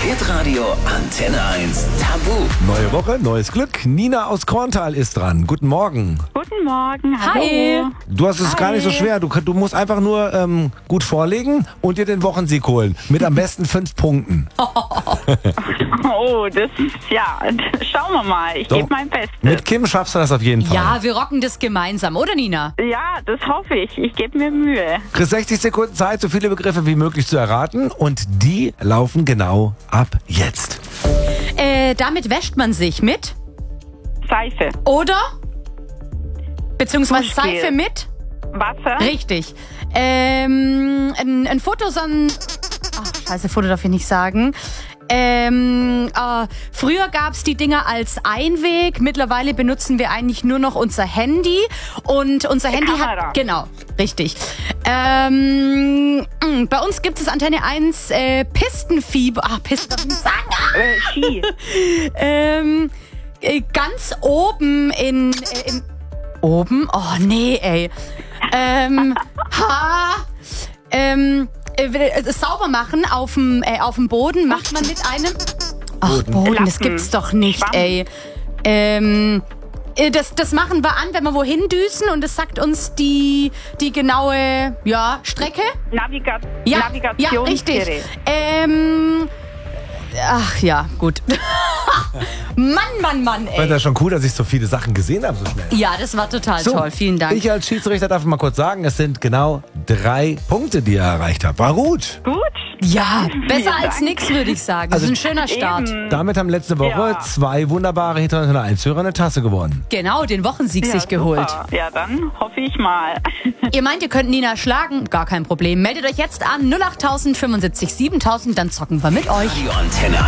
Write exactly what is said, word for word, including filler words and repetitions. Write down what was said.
Hitradio Antenne eins Tabu. Neue Woche, neues Glück. Nina aus Korntal ist dran. Guten Morgen. Guten Morgen, hallo. Hi. Du hast es Hi. gar nicht so schwer. Du, du musst einfach nur ähm, gut vorlegen und dir den Wochensieg holen. Mit am besten fünf Punkten. Oh, das ist, ja, schauen wir mal. Ich Doch. gebe mein Bestes. Mit Kim schaffst du das auf jeden Fall. Ja, wir rocken das gemeinsam, oder Nina? Ja, das hoffe ich. Ich gebe mir Mühe. Chris, sechzig Sekunden Zeit, so viele Begriffe wie möglich zu erraten. Und die laufen genau ab jetzt. Äh, damit wäscht man sich mit, Seife, oder? Beziehungsweise Duschgel. Seife mit? Wasser, Richtig. Ähm, ein, ein Foto, so ein... Ach, scheiße, Foto darf ich nicht sagen. Ähm, äh, früher gab's die Dinger als Einweg. Mittlerweile benutzen wir eigentlich nur noch unser Handy. Und unser Handy Kamera. hat... Genau, richtig. Ähm, mh, bei uns gibt es Antenne eins äh, Pistenfieber. Ah, Pisten darf ich nicht sagen. Ah, äh, Ski, ähm, äh, ganz oben in... Äh, im, oben? Oh, nee, ey. Ähm, ha... Ähm... Äh, sauber machen auf dem äh, auf dem Boden macht man mit einem... Ach, Boden, das Lappen. gibt's doch nicht, Schwamm. ey. Ähm, äh, das, das machen wir an, wenn wir wohin düsen und das sagt uns die, die genaue ja, Strecke. Naviga Ja, ja, Navigationsgerät. richtig. Ähm, ach ja, gut. Mann, Mann, Mann, War ey. das schon cool, dass ich so viele Sachen gesehen habe so schnell. Ja, das war total So, toll. Vielen Dank. Ich als Schiedsrichter darf mal kurz sagen, es sind genau drei Punkte, die ihr erreicht habt. War gut. Gut. Ja, besser Vielen als Dank. nix, würde ich sagen. Das Also ist ein schöner Start. Eben. Damit haben letzte Woche Ja. zwei wunderbare Hitradio eins Hörer eine Tasse gewonnen. Genau, den Wochensieg Ja, sich geholt. super. Ja, dann hoffe ich mal. Ihr meint, ihr könnt Nina schlagen? Gar kein Problem. Meldet euch jetzt an null acht tausend fünfundsiebzig siebentausend, dann zocken wir mit euch. Radio Antenne